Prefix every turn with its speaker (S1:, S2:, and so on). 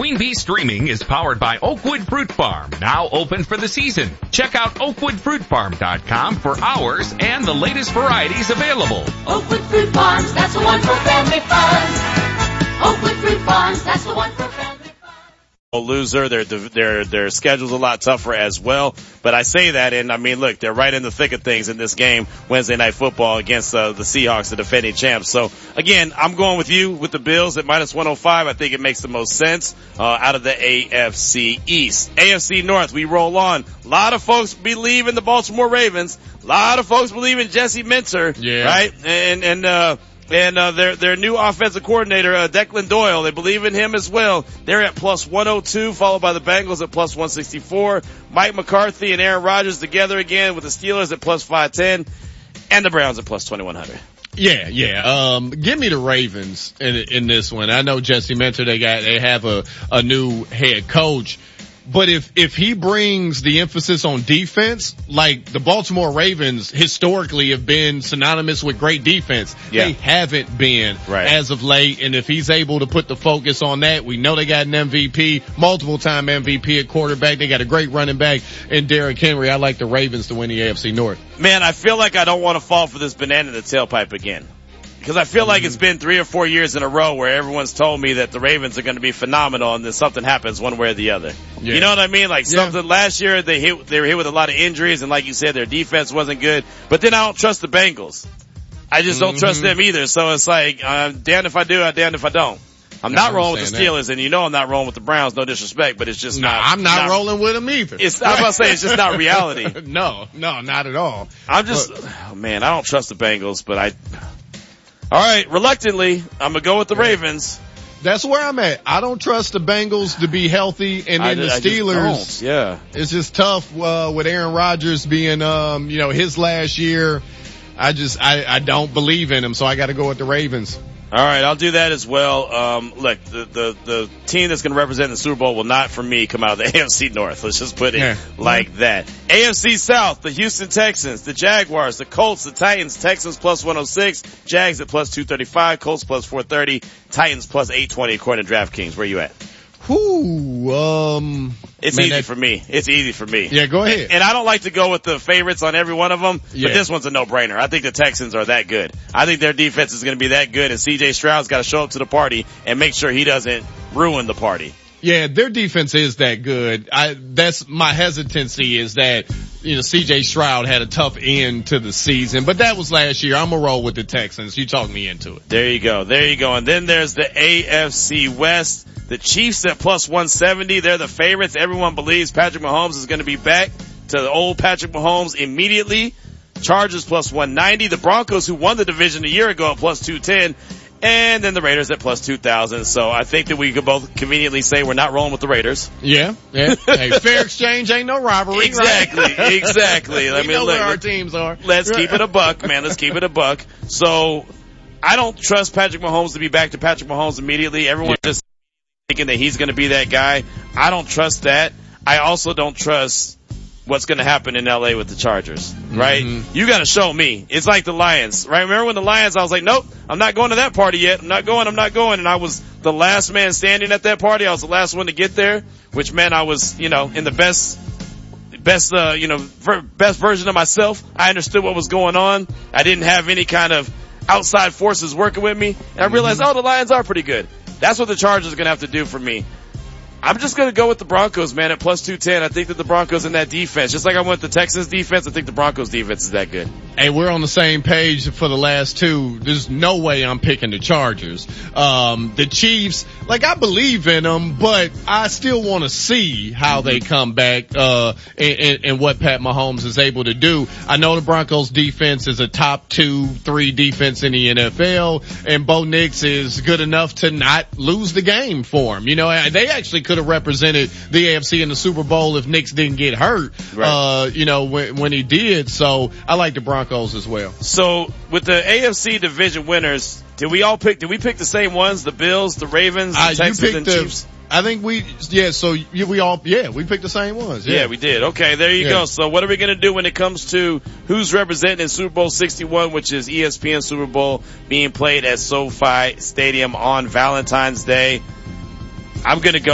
S1: Queen Bee Streaming is powered by Oakwood Fruit Farm, now open for the season. Check out oakwoodfruitfarm.com for hours and the latest varieties available.
S2: Oakwood Fruit Farms, that's the one for family fun. Oakwood Fruit Farms, that's the one for family fun.
S3: Loser. Their schedule's a lot tougher as well. But I say that, and I mean, look, they're right in the thick of things in this game, Wednesday Night Football against the Seahawks, the defending champs. So again, I'm going with you with the Bills at minus 105. I think it makes the most sense out of the AFC East. AFC North, we roll on. A lot of folks believe in the Baltimore Ravens. A lot of folks believe in Jesse Minter, right? And their new offensive coordinator, Declan Doyle, they believe in him as well. They're at plus 102, followed by the Bengals at plus 164. Mike McCarthy and Aaron Rodgers together again with the Steelers at plus 510 and the Browns at plus 2100.
S4: Yeah. Give me the Ravens in this one. I know Jesse Minter, they have a new head coach. But if he brings the emphasis on defense, like the Baltimore Ravens historically have been synonymous with great defense. Yeah. They haven't been as of late. And if he's able to put the focus on that, we know they got an MVP, multiple time MVP at quarterback. They got a great running back in Derrick Henry. I like the Ravens to win the AFC North.
S3: Man, I feel like I don't want to fall for this banana in the tailpipe again. Because I feel like it's been 3 or 4 years in a row where everyone's told me that the Ravens are going to be phenomenal and then something happens one way or the other. Yeah. You know what I mean? Like something last year they were hit with a lot of injuries and like you said, their defense wasn't good. But then I don't trust the Bengals. I just don't trust them either. So it's like, damned if I do, damned if I don't. I'm not rolling with the Steelers, and you know I'm not rolling with the Browns, no disrespect, but it's just not.
S4: I'm not rolling with them either.
S3: I was about to say, it's just not reality.
S4: No, not at all.
S3: I don't trust the Bengals, but all right, reluctantly, I'm going to go with the Ravens.
S4: That's where I'm at. I don't trust the Bengals to be healthy, and then the Steelers. It's just tough with Aaron Rodgers being, his last year. I don't believe in him, so I got to go with the Ravens.
S3: All right, I'll do that as well. Look, the team that's going to represent the Super Bowl will not, for me, come out of the AFC North. Let's just put it like that. AFC South, the Houston Texans, the Jaguars, the Colts, the Titans. Texans plus 106, Jags at plus 235, Colts plus 430, Titans plus 820 according to DraftKings. Where you at? It's easy for me. It's easy for me.
S4: Yeah, go ahead.
S3: And I don't like to go with the favorites on every one of them, but this one's a no-brainer. I think the Texans are that good. I think their defense is going to be that good, and C.J. Stroud's got to show up to the party and make sure he doesn't ruin the party.
S4: Yeah, their defense is that good. That's my hesitancy is that, C.J. Stroud had a tough end to the season, but that was last year. I'm going to roll with the Texans. You talked me into it.
S3: There you go. And then there's the AFC West. The Chiefs at plus 170. They're the favorites. Everyone believes Patrick Mahomes is going to be back to the old Patrick Mahomes immediately. Chargers plus 190. The Broncos, who won the division a year ago, at plus 210. And then the Raiders at plus 2,000. So I think that we could both conveniently say we're not rolling with the Raiders.
S4: Yeah. Hey, fair exchange ain't no robbery.
S3: Exactly.
S4: We know where our teams are.
S3: Let's keep it a buck, man. Let's keep it a buck. So I don't trust Patrick Mahomes to be back to Patrick Mahomes immediately. Everyone's just thinking that he's going to be that guy. I don't trust that. I also don't trust what's going to happen in LA with the Chargers, right? Mm-hmm. You got to show me. It's like the Lions, right? Remember when the Lions, I was like, nope, I'm not going to that party yet. I'm not going. And I was the last man standing at that party. I was the last one to get there, which meant I was, in the best version of myself. I understood what was going on. I didn't have any kind of outside forces working with me. And I realized, the Lions are pretty good. That's what the Chargers are going to have to do for me. I'm just going to go with the Broncos, man, at plus 210. I think that the Broncos in that defense, just like I went with the Texans defense, I think the Broncos defense is that good.
S4: Hey, we're on the same page for the last two. There's no way I'm picking the Chargers. The Chiefs, I believe in them, but I still want to see how they come back, and what Pat Mahomes is able to do. I know the Broncos defense is a top 2-3 defense in the NFL, and Bo Nix is good enough to not lose the game for him. They actually could have represented the AFC in the Super Bowl if Nix didn't get hurt, when he did. So I like the Broncos as well.
S3: So with the AFC division winners, did we pick the same ones? The Bills, the Ravens, the Texans, and Chiefs?
S4: I think we picked the same ones.
S3: Yeah, we did. Okay, there you go. So what are we going to do when it comes to who's representing in Super Bowl 61, which is ESPN Super Bowl being played at SoFi Stadium on Valentine's Day? I'm going to go